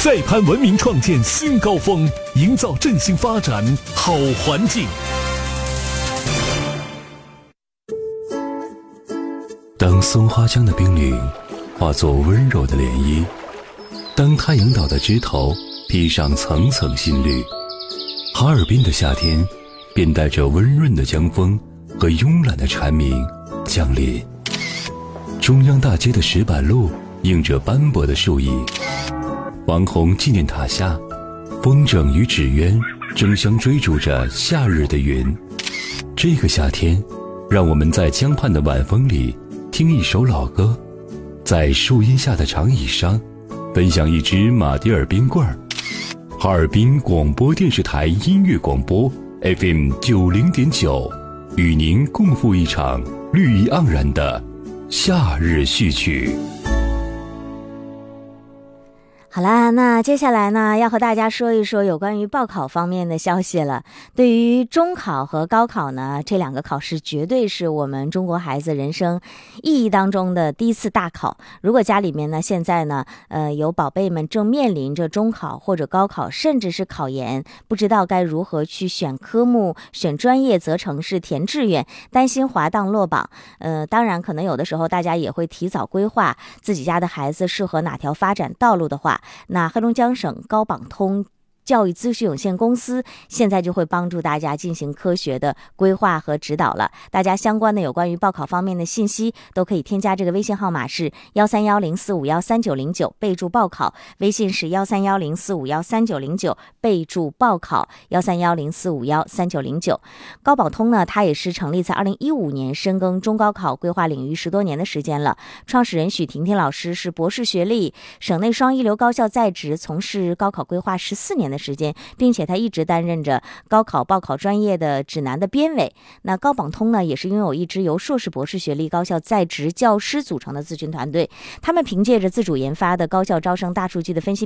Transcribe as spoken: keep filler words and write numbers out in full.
赛攀文明创建新高峰，营造振兴发展好环境。 当松花江的冰凌化作温柔的涟漪，当太阳岛的枝头披上层层新绿，哈尔滨的夏天便带着温润的江风和慵懒的蝉鸣降临。中央大街的石板路映着斑驳的树影，王洪纪念塔下，风筝与纸鸢争相追逐着夏日的云。这个夏天，让我们在江畔的晚风里听一首老歌，在树荫下的长椅上分享一支马迭尔冰棍儿。哈尔滨广播电视台音乐广播 F M 九零点九，与您共赴一场绿意盎然的夏日序曲。 好啦，那接下来呢，要和大家说一说有关于报考方面的消息了。对于中考和高考呢，这两个考试绝对是我们中国孩子人生意义当中的第一次大考。如果家里面呢，现在呢，呃，有宝贝们正面临着中考或者高考，甚至是考研，不知道该如何去选科目、选专业、择城市、填志愿，担心滑档落榜。呃，当然，可能有的时候大家也会提早规划自己家的孩子适合哪条发展道路的话，那黑龙江省高榜通教育资讯有限公司现在就会帮助大家进行科学的规划和指导了。大家相关的有关于报考方面的信息都可以添加这个微信号码是幺三幺零四五幺三九零九，备注报考。微信是幺三幺零四五幺三九零九，备注报考幺三幺零四五幺三九零九。高榜通呢，它也是成立在二零一五年，深耕中高考规划领域十多年的时间了。创始人许婷婷老师是博士学历，省内双一流高校在职，从事高考规划十四年的时间，并且他一直担任着高考报考专业的指南的编委。那高榜通呢，也是拥有一支由硕士博士学历高校在职教师组成的咨询团队，他们凭借着自主研发的高校招生大数据的分析